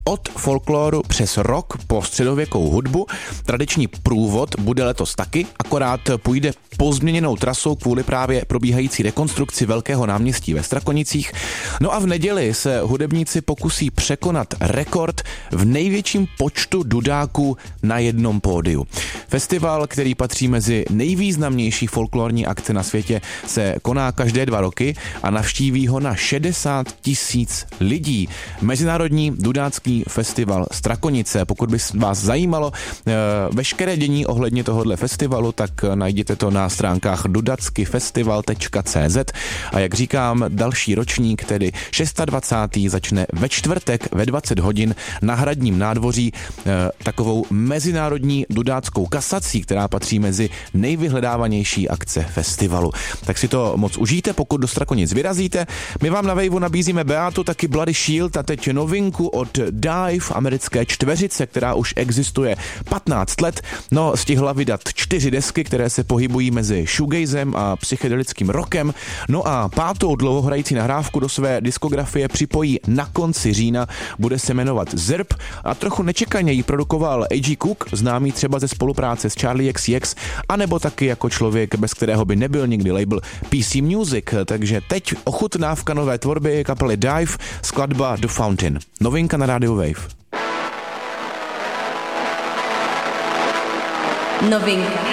Od folkloru přes rock po středověkou hudbu. Tradiční průvod bude letos taky, akorát půjde pozměněnou trasou kvůli právě probíhající rekonstrukci Velkého náměstí ve Strakonicích. No a v neděli se hudebníci pokusí překonat rekord v největším počtu dudáků na jednom pódiu. Festival, který patří mezi nejvýznamnější folklorní akce na světě, se koná každé 2 roky a navštíví ho na 60 000 lidí. Mezinárodní dudácký festival Strakonice. Pokud by vás zajímalo veškeré dění ohledně tohohle festivalu, tak najděte to na stránkách dudackifestival.cz a jak říkám, další ročník, tedy 26. začne ve čtvrtek ve 20 hodin na Hradním nádvoří takovou mezinárodní dudáckou kasací, která patří mezi nejvyhledávanější akce festivalu. Tak si to moc užijte, pokud do Strakonic vyrazíte. My vám na Waveu nabízíme Beatu, taky Bloody Shield a teď novinku od Dive, americké čtveřice, která už existuje 15 let. No, stihla vydat 4 desky, které se pohybují mezi shoegazem a psychedelickým rockem. No a 5. dlouhohrající nahrávku do své diskografie připojí na konci října. Bude se jmenovat Zerb a trochu nečekaně ji produkoval A.G. Cook, známý třeba ze spolupráce s Charlie XCX, anebo taky jako člověk, bez kterého by nebyl nikdy label PC Music. Takže teď ochutnávka nové tvorby kapely Dive, skladba The Fountain. Novinka na rádiu Wave. Novinka.